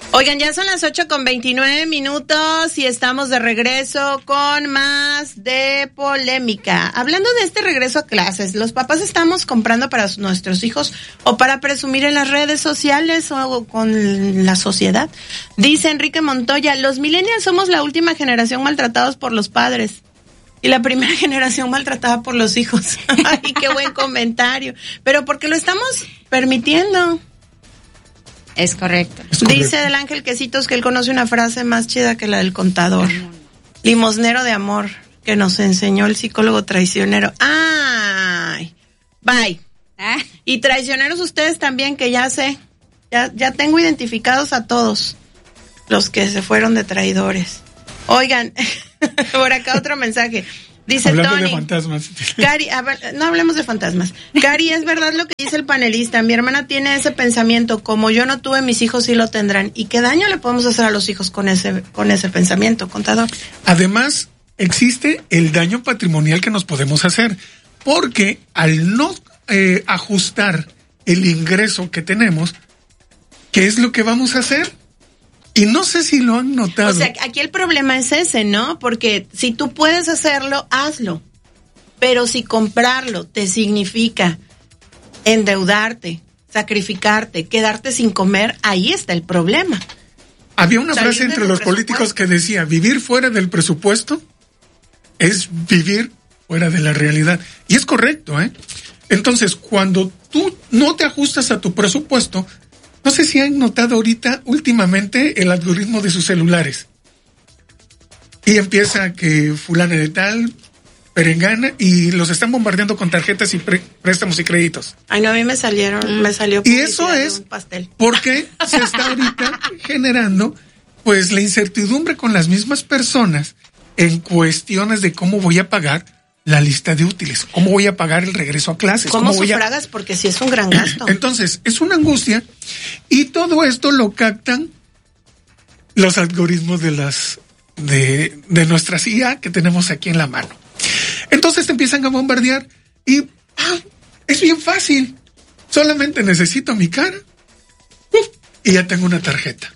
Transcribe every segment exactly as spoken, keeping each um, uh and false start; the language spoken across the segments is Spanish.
Oigan, ya son las ocho con veintinueve minutos y estamos de regreso con más de polémica. Hablando de este regreso a clases, los papás estamos comprando para nuestros hijos o para presumir en las redes sociales o con la sociedad. Dice Enrique Montoya, los millennials somos la última generación maltratados por los padres y la primera generación maltratada por los hijos. Ay, qué buen comentario. Pero ¿por qué lo estamos permitiendo? Es correcto. es correcto. Dice del Ángel Quesitos que él conoce una frase más chida que la del contador. Limosnero de amor, que nos enseñó el psicólogo traicionero. ¡Ay! Bye. ¿Ah? Y traicioneros ustedes también, que ya sé. Ya, ya tengo identificados a todos los que se fueron de traidores. Oigan, por acá otro mensaje. Dice Hablando Tony. de fantasmas. Cari, a ver, no hablemos de fantasmas. Cari, es verdad lo que dice el panelista. Mi hermana tiene ese pensamiento. Como yo no tuve, mis hijos sí lo tendrán. ¿Y qué daño le podemos hacer a los hijos con ese, con ese pensamiento, contador? Además, existe el daño patrimonial que nos podemos hacer. Porque al no eh, ajustar el ingreso que tenemos, ¿qué es lo que vamos a hacer? Y no sé si lo han notado. O sea, aquí el problema es ese, ¿no? Porque si tú puedes hacerlo, hazlo. Pero si comprarlo te significa endeudarte, sacrificarte, quedarte sin comer, ahí está el problema. Había una Salir frase entre los políticos que decía, vivir fuera del presupuesto es vivir fuera de la realidad. Y es correcto, ¿eh? Entonces, cuando tú no te ajustas a tu presupuesto, no sé si han notado ahorita, últimamente, el algoritmo de sus celulares. Y empieza que fulana de tal, perengana, y los están bombardeando con tarjetas y pre- préstamos y créditos. Ay, no, a mí me salieron, mm. me salió y eso es un pastel. Porque se está ahorita generando, pues, la incertidumbre con las mismas personas en cuestiones de cómo voy a pagar la lista de útiles, cómo voy a pagar el regreso a clases. ¿Cómo, ¿Cómo sufragas? A... Porque sí es un gran gasto. Entonces, es una angustia y todo esto lo captan los algoritmos de las de, de nuestras I A que tenemos aquí en la mano. Entonces te empiezan a bombardear y ah, es bien fácil. Solamente necesito mi cara uf, y ya tengo una tarjeta.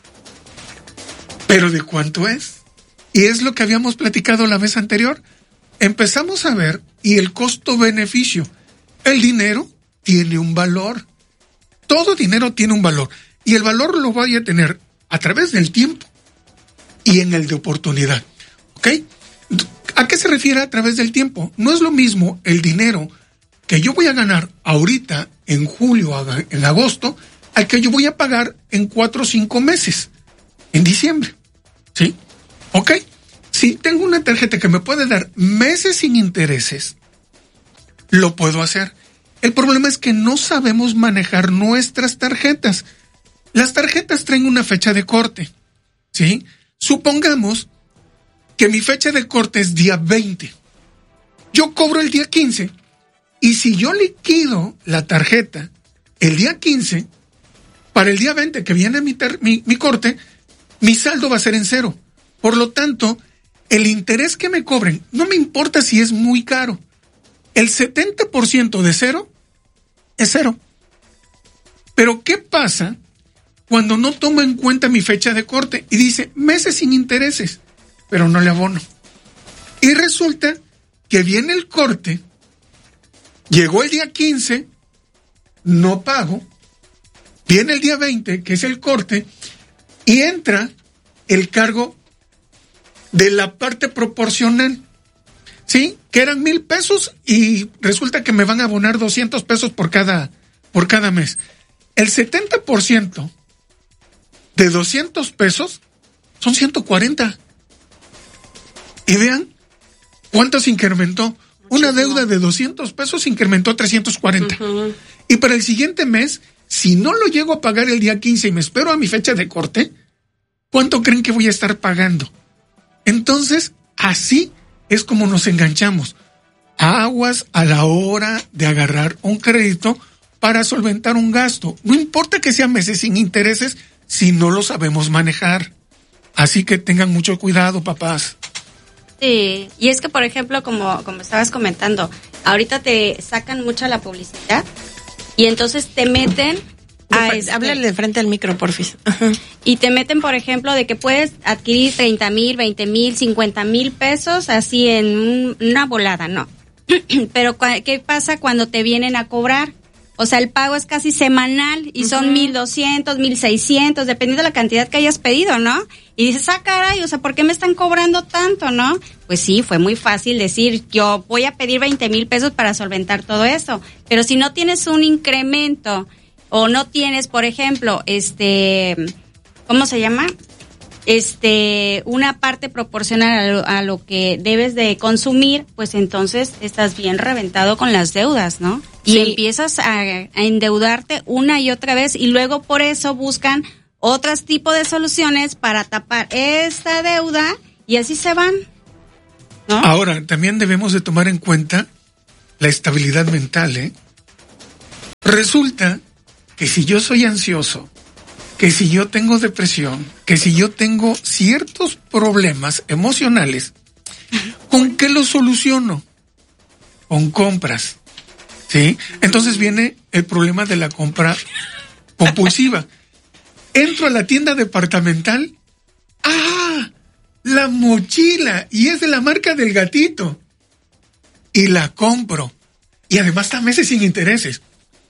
¿Pero de cuánto es? Y es lo que habíamos platicado la vez anterior. Empezamos a ver, y el costo-beneficio. El dinero tiene un valor. Todo dinero tiene un valor. Y el valor lo voy a tener a través del tiempo y en el de oportunidad. ¿Ok? ¿A qué se refiere a través del tiempo? No es lo mismo el dinero que yo voy a ganar ahorita, en julio, en agosto, al que yo voy a pagar en cuatro o cinco meses, en diciembre. ¿Sí? ¿Ok? Si tengo una tarjeta que me puede dar meses sin intereses, lo puedo hacer. El problema es que no sabemos manejar nuestras tarjetas. Las tarjetas traen una fecha de corte, ¿sí? Supongamos que mi fecha de corte es día veinte. Yo cobro el día quince y si yo liquido la tarjeta el día quince, para el día veinte que viene mi, ter- mi, mi corte, mi saldo va a ser en cero. Por lo tanto, el interés que me cobren, no me importa si es muy caro. El setenta por ciento de cero es cero. Pero ¿qué pasa cuando no tomo en cuenta mi fecha de corte y dice meses sin intereses, pero no le abono? Y resulta que viene el corte, llegó el día quince, no pago, viene el día veinte, que es el corte, y entra el cargo de la parte proporcional, ¿sí? Que eran mil pesos y resulta que me van a abonar doscientos pesos por cada, por cada mes. El setenta por ciento de doscientos pesos son ciento cuarenta. Y vean cuánto se incrementó. Muchísimo. Una deuda de doscientos pesos se incrementó a trescientos cuarenta. Uh-huh. Y para el siguiente mes, si no lo llego a pagar el día quince y me espero a mi fecha de corte, ¿cuánto creen que voy a estar pagando? Entonces, así es como nos enganchamos. Aguas a la hora de agarrar un crédito para solventar un gasto. No importa que sean meses sin intereses si no lo sabemos manejar. Así que tengan mucho cuidado, papás. Sí, y es que, por ejemplo, como, como estabas comentando, ahorita te sacan mucha la publicidad y entonces te meten Ah, de, este, háblale de frente al micro, porfis. Y te meten, por ejemplo, de que puedes adquirir treinta mil, veinte mil, cincuenta mil pesos así en un, una volada, no. Pero ¿qué pasa cuando te vienen a cobrar? O sea, el pago es casi semanal y son mil doscientos, mil seiscientos, dependiendo de la cantidad que hayas pedido, ¿no? Y dices, ah, caray, o sea, ¿por qué me están cobrando tanto, no? Pues sí, fue muy fácil decir, yo voy a pedir veinte mil pesos para solventar todo eso. Pero si no tienes un incremento o no tienes, por ejemplo, este, ¿cómo se llama? Este, una parte proporcional a lo, a lo que debes de consumir, pues entonces estás bien reventado con las deudas, ¿no? Y sí. empiezas a, a endeudarte una y otra vez y luego por eso buscan otros tipos de soluciones para tapar esta deuda y así se van, ¿no? Ahora, también debemos de tomar en cuenta la estabilidad mental, ¿eh? Resulta que si yo soy ansioso, que si yo tengo depresión, que si yo tengo ciertos problemas emocionales, ¿con qué los soluciono? Con compras, ¿sí? Entonces viene el problema de la compra compulsiva. Entro a la tienda departamental, ¡ah! La mochila, y es de la marca del gatito. Y la compro. Y además está a meses sin intereses.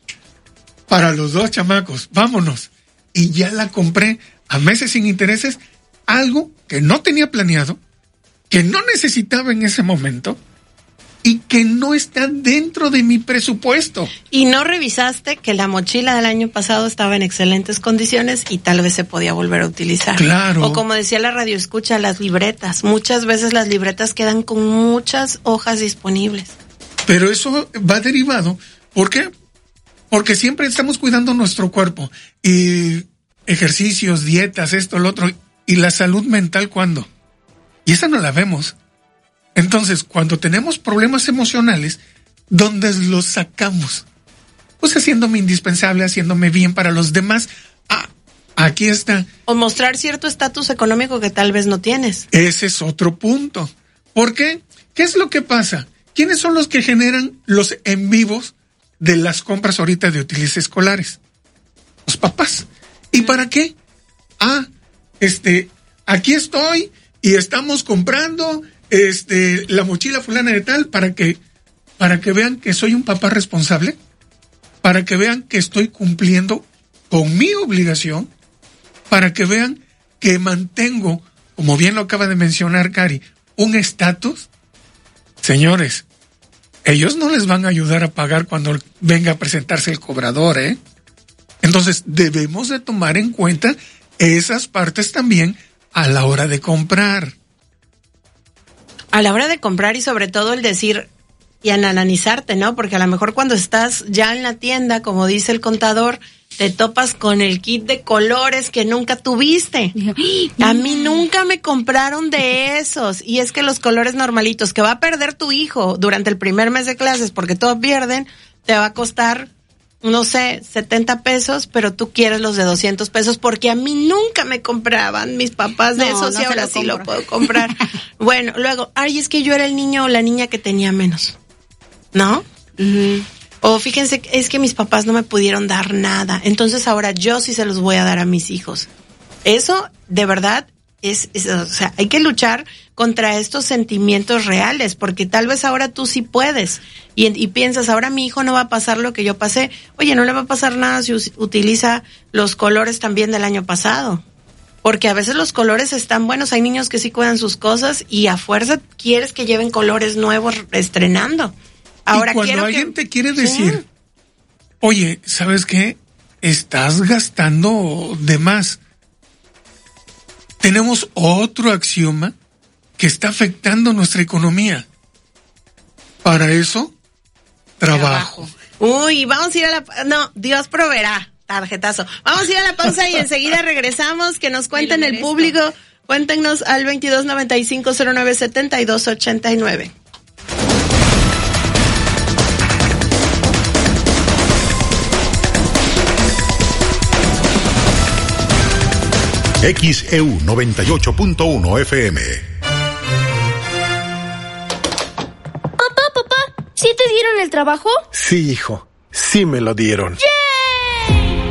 Para los dos chamacos, vámonos. Y ya la compré a meses sin intereses, algo que no tenía planeado, que no necesitaba en ese momento y que no está dentro de mi presupuesto. Y no revisaste que la mochila del año pasado estaba en excelentes condiciones y tal vez se podía volver a utilizar. Claro. O como decía la radio escucha, las libretas. Muchas veces las libretas quedan con muchas hojas disponibles. Pero eso va derivado, ¿por qué? Porque siempre estamos cuidando nuestro cuerpo y ejercicios, dietas, esto, lo otro, y la salud mental, ¿cuándo? Y esa no la vemos. Entonces, cuando tenemos problemas emocionales, ¿dónde los sacamos? Pues haciéndome indispensable, haciéndome bien para los demás. Ah, aquí está. O mostrar cierto estatus económico que tal vez no tienes. Ese es otro punto. ¿Por qué? ¿Qué es lo que pasa? ¿Quiénes son los que generan los en vivos de las compras ahorita de útiles escolares? Los papás. ¿Y para qué? Ah, este, aquí estoy y estamos comprando este la mochila fulana de tal para que para que vean que soy un papá responsable, para que vean que estoy cumpliendo con mi obligación, para que vean que mantengo, como bien lo acaba de mencionar Cari, un estatus. Señores, ellos no les van a ayudar a pagar cuando venga a presentarse el cobrador, ¿eh? Entonces, debemos de tomar en cuenta esas partes también a la hora de comprar. A la hora de comprar y sobre todo el decir y analizarte, ¿no? Porque a lo mejor cuando estás ya en la tienda, como dice el contador, te topas con el kit de colores que nunca tuviste. A mí nunca me compraron de esos. Y es que los colores normalitos que va a perder tu hijo durante el primer mes de clases, porque todos pierden, te va a costar, no sé, setenta pesos, pero tú quieres los de doscientos pesos, porque a mí nunca me compraban mis papás de No, esos no y ahora lo sí lo compro. puedo comprar. Bueno, luego, ay, es que yo era el niño o la niña que tenía menos, ¿no? Uh-huh. O fíjense, es que mis papás no me pudieron dar nada, entonces ahora yo sí se los voy a dar a mis hijos. Eso, de verdad, es, es o sea, hay que luchar contra estos sentimientos reales, porque tal vez ahora tú sí puedes, y, y piensas, ahora mi hijo no va a pasar lo que yo pasé. Oye, no le va a pasar nada si us- utiliza los colores también del año pasado, porque a veces los colores están buenos, hay niños que sí cuidan sus cosas, y a fuerza quieres que lleven colores nuevos estrenando. Ahora y cuando quiero alguien que... te quiere decir, Sí. oye, ¿sabes qué? Estás gastando de más. Tenemos otro axioma que está afectando nuestra economía. Para eso, trabajo. Uy, vamos a ir a la... No, Dios proveerá, tarjetazo. Vamos a ir a la pausa y enseguida regresamos, que nos cuenten el público. Cuéntenos al veintidós noventa y cinco cero nueve setenta y dos ochenta y nueve. X E U noventa y ocho punto uno F M. Papá, papá, ¿sí te dieron el trabajo? Sí, hijo, sí me lo dieron. ¡Yay!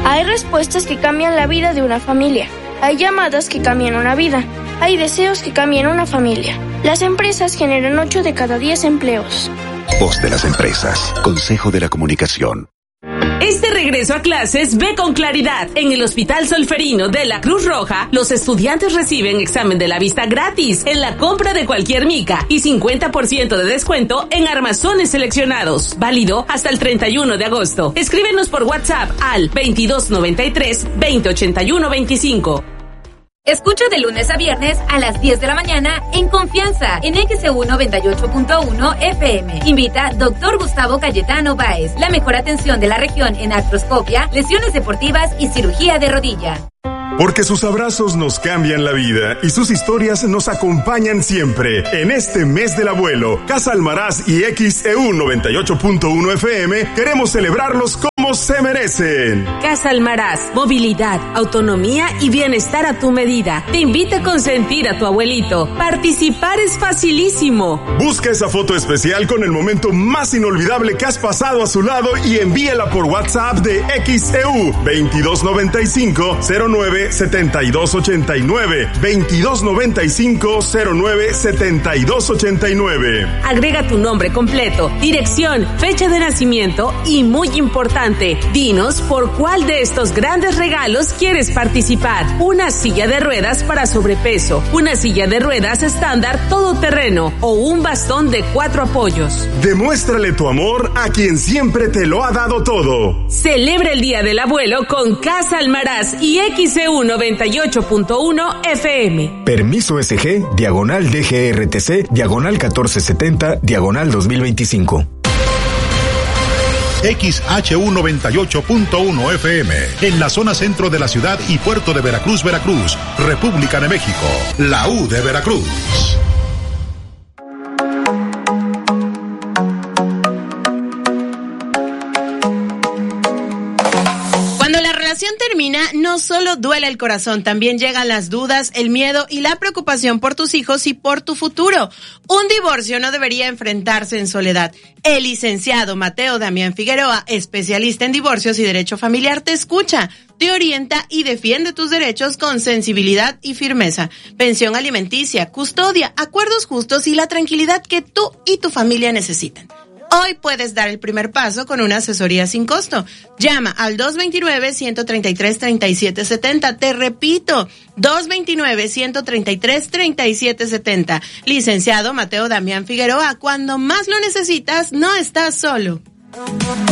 Hay respuestas que cambian la vida de una familia. Hay llamadas que cambian una vida. Hay deseos que cambian una familia. Las empresas generan ocho de cada diez empleos. Voz de las empresas. Consejo de la Comunicación. Este regreso a clases ve con claridad. En el Hospital Solferino de la Cruz Roja, los estudiantes reciben examen de la vista gratis en la compra de cualquier mica y cincuenta por ciento de descuento en armazones seleccionados. Válido hasta el treinta y uno de agosto. Escríbenos por WhatsApp al veintidós noventa y tres, veinte ochenta y uno veinticinco. Escucha de lunes a viernes a las diez de la mañana en Confianza en X E U noventa y ocho punto uno F M. Invita doctor Gustavo Cayetano Báez. La mejor atención de la región en artroscopia, lesiones deportivas y cirugía de rodilla. Porque sus abrazos nos cambian la vida y sus historias nos acompañan siempre. En este mes del abuelo, Casa Almaraz y X E U noventa y ocho punto uno F M queremos celebrarlos como se merecen. Casa Almaraz, movilidad, autonomía y bienestar a tu medida. Te invita a consentir a tu abuelito. Participar es facilísimo. Busca esa foto especial con el momento más inolvidable que has pasado a su lado y envíala por WhatsApp de X E U veintidós noventa y cinco, cero nueve setenta y dos ochenta y nueve, veintidós noventa y cinco, cero nueve setenta y dos ochenta y nueve. Agrega tu nombre completo, dirección, fecha de nacimiento y, muy importante, dinos por cuál de estos grandes regalos quieres participar. Una silla de ruedas para sobrepeso, una silla de ruedas estándar todoterreno o un bastón de cuatro apoyos. Demuéstrale tu amor a quien siempre te lo ha dado todo. Celebra el Día del Abuelo con Casa Almaraz y X E U noventa y ocho punto uno F M. Permiso S G, diagonal D G R T C, diagonal catorce setenta, diagonal dos mil veinticinco. X H U noventa y ocho punto uno F M, en la zona centro de la ciudad y puerto de Veracruz, Veracruz, República de México, la U de Veracruz. Termina, no solo duele el corazón, también llegan las dudas, el miedo y la preocupación por tus hijos y por tu futuro. Un divorcio no debería enfrentarse en soledad. El licenciado Mateo Damián Figueroa, especialista en divorcios y derecho familiar, te escucha, te orienta y defiende tus derechos con sensibilidad y firmeza. Pensión alimenticia, custodia, acuerdos justos y la tranquilidad que tú y tu familia necesitan. Hoy puedes dar el primer paso con una asesoría sin costo. Llama al dos veintinueve, ciento treinta y tres, treinta y siete setenta. Te repito, dos veintinueve, ciento treinta y tres, treinta y siete setenta. Licenciado Mateo Damián Figueroa, cuando más lo necesitas, no estás solo.